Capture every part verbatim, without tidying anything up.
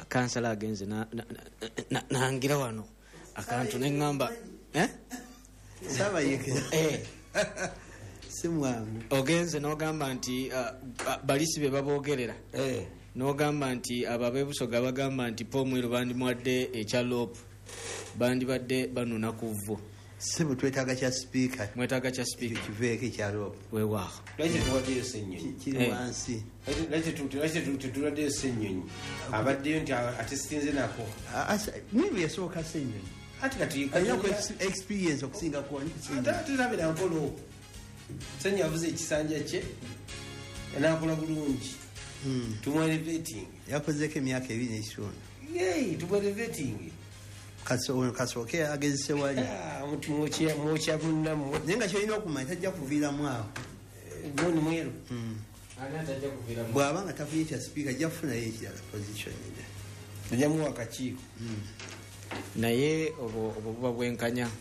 kansala agenze nangira wano akantu neŋŋamba eh saba yeke eh simwamu ogenze n'ogamba nti balisi be baboogerera eh n'ogamba nti ababeebusoga bagamba nti pomwiru bandimwadde ekyalopu bandibadde banuna ku vvu. Sibu twetaaga kya speaker. Mwetaaga kya speaker. Kiveeke kya rope. Weewaawo. Lwaki tuwaddeyo ssennyonyi? Kiri wansi. Lwaki tuwaddeyo ssennyonyi? Abaddeyo nti ate sitinze nako. Niba yasooka ssennyonyi. Ati kati alina experience okusinga ku ate tulabira nkolo. Ssennyonyi avuze ekisanja kye n'akola bulungi. Tumwelevating. Yakozeeko emyaka ebiri n'ekitundu. Yey, tumwelevating. Kaso kasoke agezese wali omuntu mwochya mwochya bunnamu nenga kyolina okumanya tajja kuviiramu awo goni mweru ana tajja kuviiramu bw'abanga tafuyita speaker ajja kufunayo ekirala position ende njamu akakiiko naye obo obo buba bwenkanya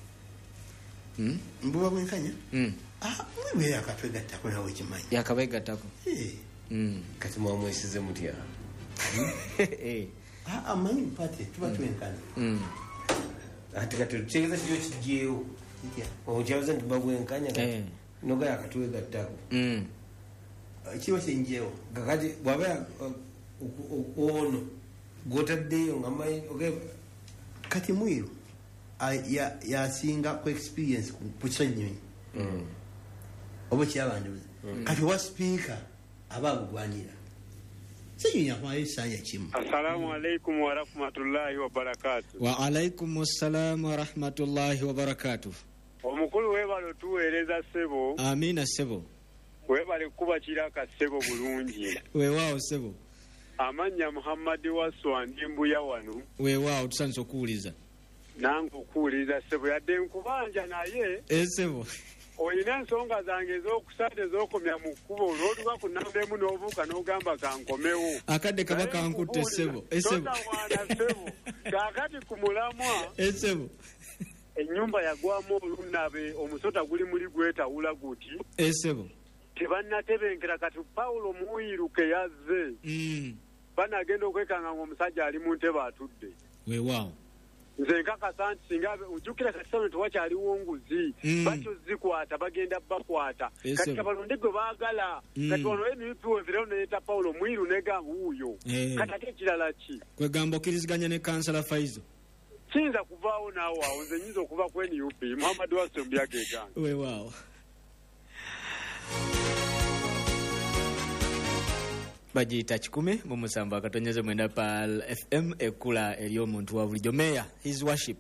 mbuba bwenkanya ah mwe yakatwegattako nawe kimanyi yakabegattako kati mwamwesize mutya ah amanyi mpate tuba twenkana ati kati tutegeeza kyo kijjeewo okyabuza nti babwenkanya noga yakatwegattako kiba kinjeewo kakati bwaba ono gwotaddeyo nga kati mwiru yasinga ku experience ku ssennyonyi oba kyabanduza kati wa speaker aba agugwanira. Assalamu alaikum wa rahmatullahi wa barakatuh. Wa alaikum assalam wa rahmatullahi wa barakatuh. Omukulu webalo tuweereza sebo. Amina sebo. Webale kuba kiraka sebo bulungi. Weewaawo sebo. Amanya Muhammad Waswa ndimbuya wano. Weewaawo tusanze okuwuliza. Nange okuwuliza sebo yadde nkubanja naye. Eh sebo. Oyina ensonga zange ez'okusatu ez'okomya mu kkubo olw'oluba ku nnamba emu n'obuuka n'ogamba kankomewo akadde kaba kankutte essebo essebo kaakati ku mulamwa essebo ennyumba yagwamu olunabe omusota guli muli gwetawula guti essebo tebannatebenkera kati Pawulo muyiruke yazze banagenda okwekanga ng'omusajja ali mu ntebe atudde weewaawo nze nkakasa nti singa ojjukira kati sano tewakyaliwo nguzi bakyo zikwata bagenda bakwata kati kabalonde gwe baagala kati wano N U P weevirewo neeta Pawulo mwiru negamba wuuyo kati ate ekirala ki kwegamba okkiriziganya ne kansala Faizo kiyinza kuvaawo naawo awo nze nyinza okuva ku N U P Muhammad Waswa mbyageeganga weewaawo. Bajita kikumi mu musanvu akatonyeze mwenda pal F M ekula eryomuntu wa bulijjo meya his worship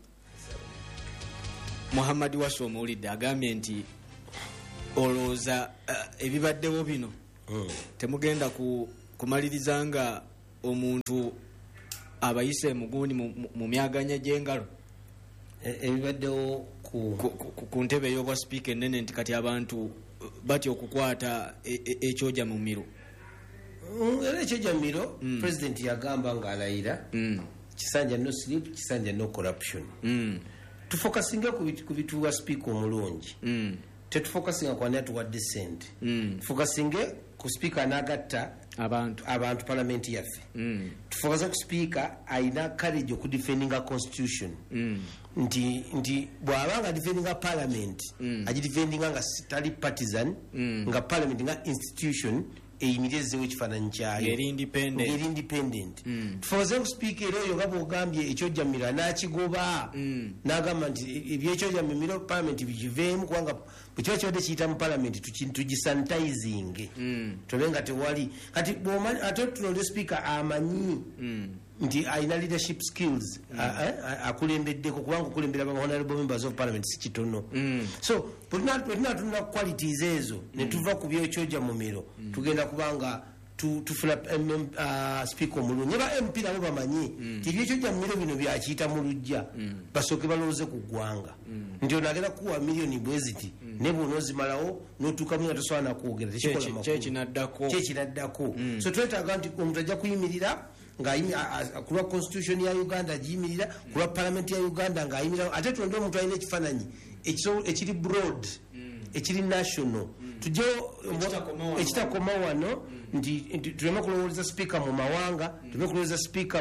Muhammad Waswa muwulidde agambye nti olowooza uh, ebibaddewo bino mm. temugenda ku, kumaliriza nga omuntu abayise mugundi mu, mu, mu myaganya gy'engalo ebibaddewo ku, ku, ku, ku ntebe ey'obwa speaker ennene nti kati abantu batya okukwata ekyoja e, e, mu miro era ekyojamiro mm. president yagamba ng'alayira mm. kisanja no sleep kisanja no corruption mm. tufokasinga ku bituwa speaker omulungi mm. tetufokasinga kwani atuwadde sente mm. tufokasinge ku speaker anagatta abantu abantu parliament yaffe mm. tufokase ku speaker ayina courage okudefendinga constitution mm. nti nti bw'abanga defendinga parliament mm. agidefendinga nga tali partisan mm. nga parliament nga institution eyimirizewo ekifaananyi kyayo eri independent eri independent mm. tufoze ku speaker oyo nga bw'ogambye ekyojjamiro n'akigoba mm. n'agamba nti ebyekyojjamiro parliament bikiveemu kubanga bwekiba kibadde kiyita mu parliament tugisanitizing mm. tobe nga tewali kati bw'omanyi ate tulonde speaker amanyi mm. nti alina leadership skills mm. akulembeddeko kubanga okulembera ba honorable members of parliament si kitono mm. so bwetuna tulina qualities ezo mm. ne tuva ku byekyojja mu miro mm. tugenda kubanga tufuna uh, speaker omulungi ba M P nabo bamanyi nti mm. byekyojja mu miro bino byakiyita mu lujja mm. basooke balowooze ku ggwanga mm. nti ono agenda kuwa miliyoni bweziti mm. ne bw'onoozimalawo n'otuukamu nga tosobola nakwogera tekikola makulu kyekinaddako mm. so twetaaga nti omuntu ajja kuyimirira kulwa constitution ya Uganda agiyimirira kulwa parliament ya Uganda ng'ayimirira ate tulonde omuntu alina ekifaananyi ekiri broad ekiri national tujjo ekitakoma wano nti tuleme kulowooza speaker mu mawanga tuleme kulowooza speaker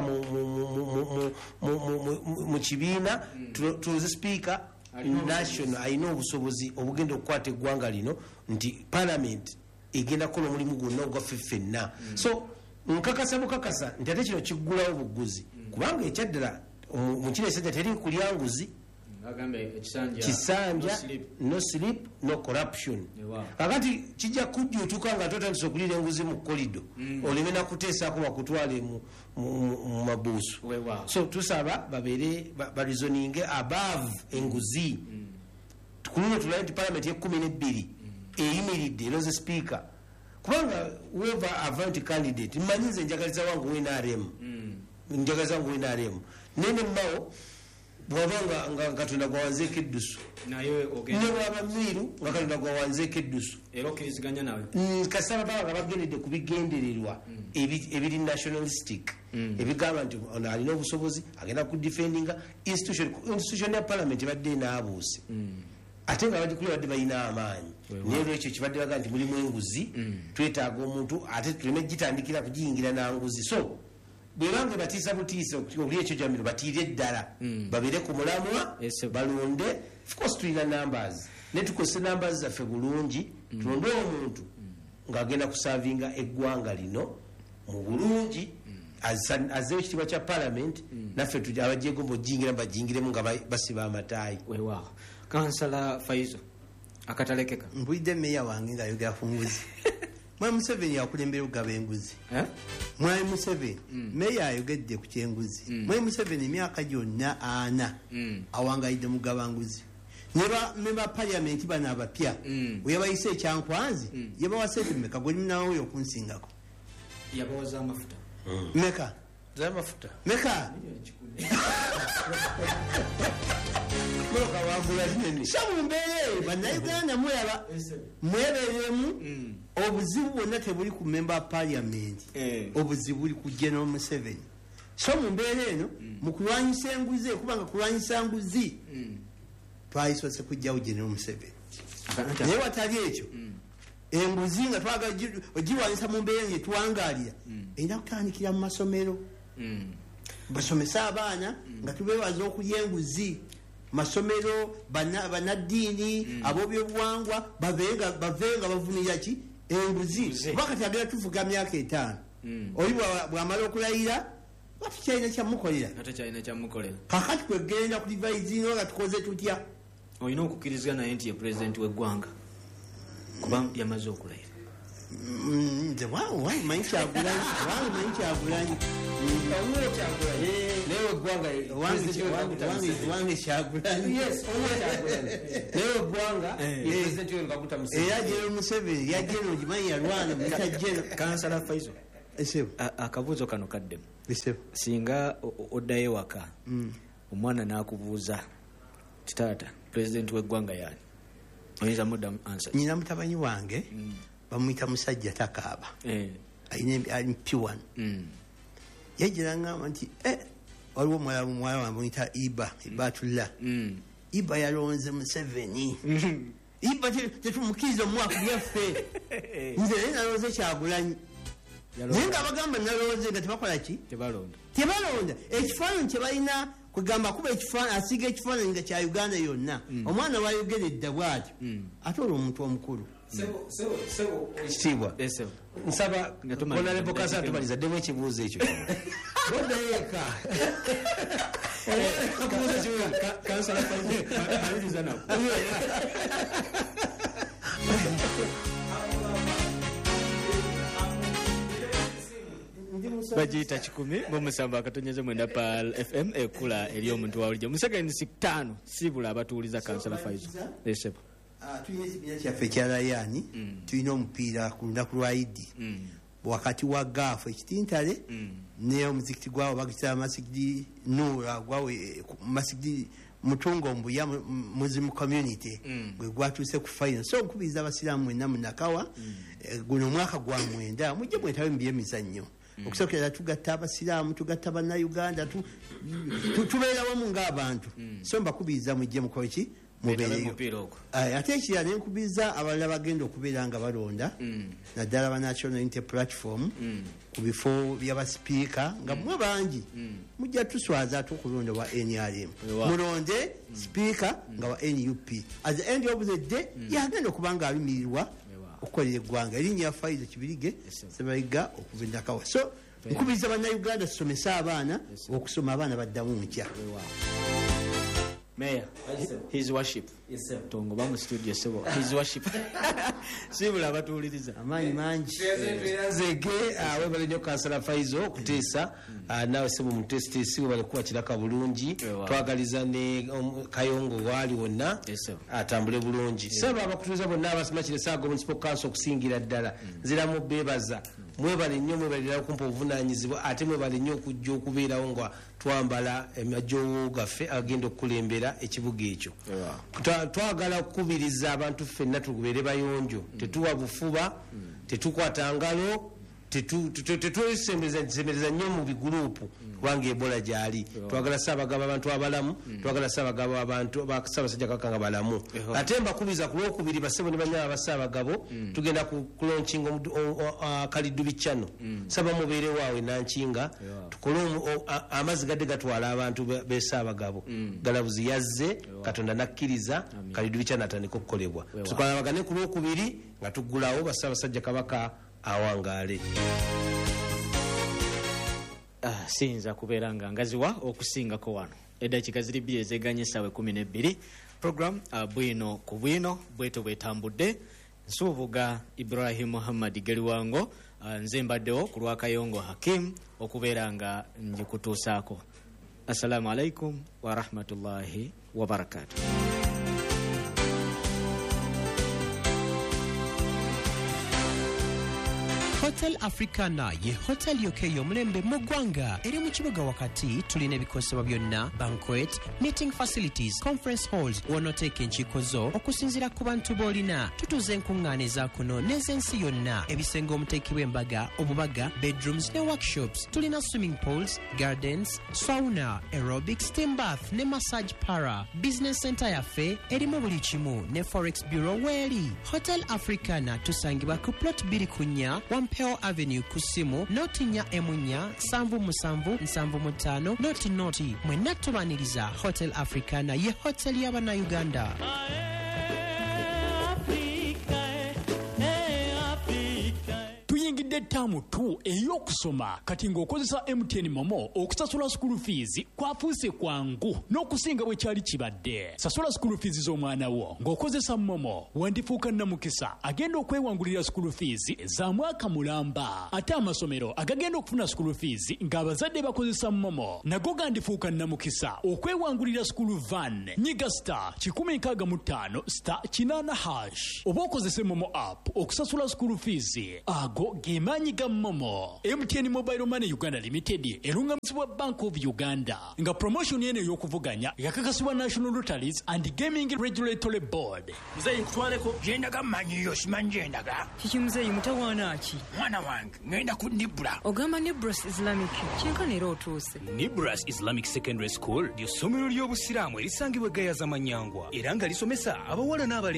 mu kibiina tulowooza speaker national alina obusobozi obugenda okukwata eggwanga lino nti parliament egenda kukola omulimu gwonna ogwaffe ffenna so nkakasa bukakasa nti ate kino kiggulawo buguzi kubanga ekyaddala mu kino esajja teri kulya nguzi kisanja no sleep no corruption kakati kijja kujjutuka nga totandisa okulira enguzi mu kolido oleme nakuteesaako bakutwale mu mabuusu so tusaba babeere barizoninge above enguzi kuluno tulaye nti parliament ekumi nebbiri eyimiridde eroze speaker kubanga weva avanti candidate mmanyize njagaliza wangu wenaremu njagaliza wangu wenaremu nene mbawo bwabanga nga katonda gwawanzeeko eddusu ne bwaba miiru nga katonda gwawanzeeko eddusu kasaba baba nga bagendedde ku bigendererwa ebiri nationalistic ebigamba nti ono alina obusobozi agenda kudefendinga institution ya parliament ebadde enaabuuse ate nga bagikuli badde balina amaanyi naye lwekyo kibadde baga nti mulimu enguzi twetaaga omuntu ate tuleme gitandikira kugiyingira nanguzi so bwebange batiisa butiisa oli ekyo jamiro batiire eddala babeere ku mulamwa balonde ofcourse tulina numbers ne tukozese numbers zaffe bulungi tulonde omuntu ng'agenda kusavinga eggwanga lino mu bulungi azzeewo ekitiibwa kya parliament naffe abajegomba ojingiramu bajingiremu nga basiba amataayi weewaawo kansala Faizo akatalekeka mpulidde meeya wange ng'ayogera ku nguzi mwami Museveni yakulembera okugaba enguzi mwami Museveni meeya ayogedde ku kyenguzi mwami Museveni emyaka gyonna ana awangayidde mugaba nguzi ne ba parliament bano abapya weyabayise ekyankwanzi yabawa sente mmeka gwe munawe okunsingako yabawaza amafuta meka z'amafuta meka samumbeere bannayuganda mweba mweberemu obuzibu bwonna tebuli ku member of parliament obuzibu buli ku General Museveni so mumbeera eno mukulwanyisa enguzi kubanga kulwanyisa nguzi twayisoose kujjawo General Museveni naye watali ekyo enguzi nga twagala ogirwanyisa mu mbeera yetwangalira erina kutandikira mu masomero basomese abaana nga tubeebaza okulya enguzi masomero banaddiini ab'ebyobuwangwa bavenga bavunira ki enguzi kuba kati agenda tuvuga myaka etaano oli bwamala okulayira watukyalina kyamukolera kakati kwegenda ku divaizino nga tukoze tutya olina okukkirizigana naye nti ye pulezidenti w'eggwanga kuba yamaze okulayira nze manyi kyagulanyi manyi kyagulanyi wange kyagulanyi era General Museveni yajeno ogimanyi yalwana muyita jeno kansala Faizo akabuuzo kano kaddemu singa oddayo ewaka omwana n'akubuuza kitaata pulezidenti w'eggwanga yaani oyinza muddamu answer nyina mutabanyi wange bamuyita musajja takaaba alina mpiwano yajira ngamba nti waliwo omwala muwala wange muyita iba ibatullah iba yalonze Museveni iba tetumukkiriza omwaka byaffe nze naye nalonze Kyagulanyi naye nga abagamba nalonze nga tebakola ki tebalonda ekifaananyi kyebalina kugamba kuba ekifaananyi asiga ekifaananyi nga kya Uganda yonna omwana wayogeredda bwatyo ate olwo omuntu omukulu ekitiibwa nsaba honorable Kasa tubaliza ddemu ekibuuzo ekyo boddayoeka bagiyita kikumi mumusamba akatonyeze mwenda pal fm ekula eri omuntu wawulijja musekeni sitaano sibula abatuuliza kansala Faizo esebo tulina ekibiina kyaffe ekyalayani tulina omupiira ku lunaku lwa idi wakati wa gaafu ekitintale ne omuzikiti gwawo bagitira masigidi nura gwawe masigidi mutungo mbuya muzimu community gwe gwatuuse ku final so nkubiriza abasiraamu mwenna munakawa guno omwaka gwa mwenda mujje mwetabe mu byemizannyo okusookera tugatta abasiraamu tugatta bannayuganda tubeera wamu ng'abantu so mbakubiriza mujje mukoki mubeereyo. Ate ekirala nenkubiriza abalala bagenda okubeera nga balonda naddala ba National Unity Platform ku bifo by'abasipiika nga mmwe bangi mujja tuswaza ate okulonda wa N R M mulonde sipiika nga wa N U P. At the end of the day yagenda okuba nga alimirirwa okukolera eggwanga. Erinnya Faizo Kibirige Sebayiga okuva Nakawa. So nkubiriza bannayuganda tusomesa abaana okusoma abaana baddamu nkya. Mayor, his worship. Yes, sir. Tongo bamu studio sebo. His worship. Sibula batuliriza. Amanyi manji. Zege awe bale nyo kansala Faizo kutesa nawe sebo mu test sibo bale kuwa kiraka bulungi. Twagaliza ne Kayongo wali wonna atambule bulungi. Sebo abakutuza bonna abasima kire sago municipal council okusingira ddala. Zira mu bebaza. Mwebale nnyo mwebale okumpa obuvunanyizibwa ate mwebale nnyo okujja okubeerawo nga twambala emajjo gaffe agenda okukulembera ekibuga ekyo. Twagala okukubiriza abantu ffenna tubeere bayonjo, tetuwa bufuba, tetukwata ngalo, tetwesembereza nnyo mu bigurupu kubanga Ebola gyali. Twagala Ssaabagaba abantu abalamu, twagala Ssaabagaba abantu ba Ssaabasajja Kabaka nga balamu. Ate mbakubiriza ku lwokubiri bassebo ne banyama ba Ssaabagabo tugenda ku launchinga Kaliddubi channel. Saba mubeere waawe Nankinga tukole amazzi gadde gatwala abantu be Ssaabagabo. Galabuzi yazze Katonda nakkiriza Kaliddubi channel atandika okukolebwa. Tukolabagane ku lwokubiri nga tuggulawo ba Ssaabasajja Kabaka awangale. Ah, sinza kubeera nga ngaziwa okusingako wano. Eddakiika ziri bbiri ezeganye essaawa kumi n'ebbiri. Program uh, bwino ku bwino bweto bwetambudde. Nsuubuga Ibrahim Muhammad Geriwango uh, nze mbaddewo ku lwa Kayongo Hakim okubeera nga njikutuusaako. Assalamu alaikum wa rahmatullahi wa barakatuh. Hotel Africana ye hotel yokeyo omulembe mu ggwanga eri mu kibuga wakati. Tulina ebikosebwa byonna: banquet, meeting facilities, conference halls w'onooteeka enkiiko zo okusinziira ku bantu b'olina. Tutuuza enkuŋŋaana eza kuno n'ez'ensi yonna, ebisenge omuteekebwa embaga, obubaga, bedrooms ne workshops. Tulina swimming pools, gardens, sauna, aerobics, steam bath ne massage para. Business center yaffe erimu buli kimu ne forex bureau weeri. Hotel Africana tusangibwa ku plot bbiri kunnya Wampeo Avenue kusimu noti nya emunya sanvu musanvu nsanvu mutano noti noti. Mwenna tubaniriza Hotel Africana ye hotel y'Abannayuganda. Tuyingidde ttaamu tu ey'okusoma kati ng'okozesa M T N Momo okusasula school fees kwafuuse kwangu n'okusinga bwe kyali kibadde. Sasula school fees z'omwana wo ng'okozesa Momo wandifuuka nnamukisa agenda okwewangulira school fees za mwaka mulamba. Ate amasomero agagenda okufuna school fees ng'abazadde bakozesa Momo nago gandifuuka nnamukisa okwewangulira school van. Nyiga star kikumi nkaaga mu ttaano star kinaana hash oba okozese Momo app okusasula school fees. Ago gemaanyi ga Momo. M T N Mobile Money Uganda Limited erungamizibwa Bank of Uganda nga promotion yene y'okuvuganya yakakasibwa National Lotteries and Gaming Regulatory Board. Mzee nkutwaleko yendaga manyiyo simanyi yendaga kiki mzee mutawaana ki mwana wange ngenda ku Nibra. Ogamba Nibras Islamic kyenkana era otuuse. Nibras Islamic Secondary School ly'essomero ly'obusiraamu erisangibwa Gayaza Manyangwa era nga lisomesa abawala n'abale